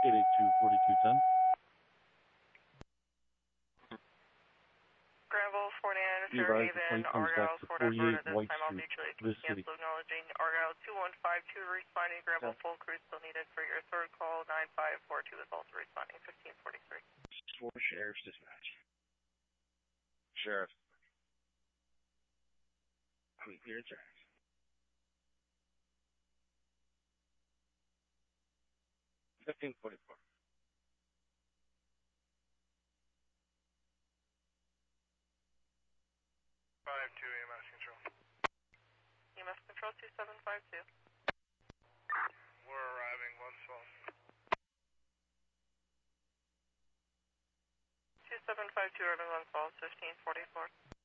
882-4210. Granville 49, Be advised the plane comes back to 48 White Street, this city. Acknowledging Argyle 2152 responding. Granville full crew still needed for your third call. 9542 is also responding. 1543. 4 Sheriff's Dispatch. Sheriff. We clear the tracks. $15.44. 52 EMS Control. EMS Control 2752. We're arriving, one small. 2752 urban 1 falls 1544.